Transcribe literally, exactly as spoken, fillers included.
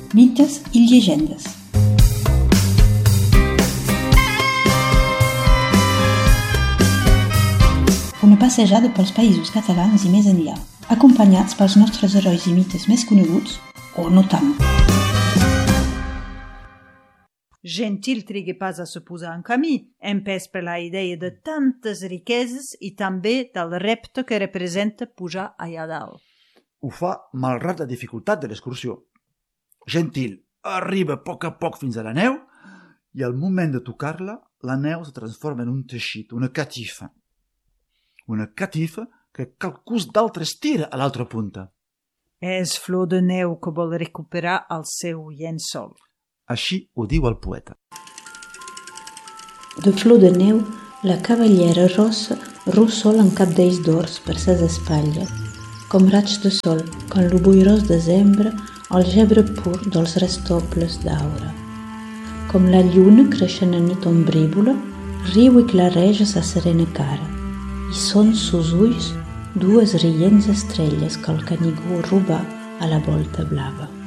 mites i llegendes. Una passejada pels països catalans i més enllà, acompanyats pels nostres herois i mites més coneguts, o no tant. Gentil trigui pas a se posar en camí, empès per la idea de tantes riqueses i també del repte que representa pujar allà dalt. Ho fa malgrat la dificultat de l'excursió. Gentil arriba a poc a poc fins a la neu i al moment de tocar-la, la neu se transforma en un teixit, una catifa. Una catifa que qualcú d'altre estira a l'altra punta. És Flor de Neu que vol recuperar el seu llençol. Així ho diu el poeta. De Flor de Neu, la cavallera rossa russola en cap d'ells dors per ses espatlles, com raig de sol, quan lo boirós desembre el gebre pur dels restobles d'aura. Com la lluna creixent a nit ombrívola, riu i clareja sa serena cara, i són sus ulls dues rients estrelles que el canigó robà a la volta blava.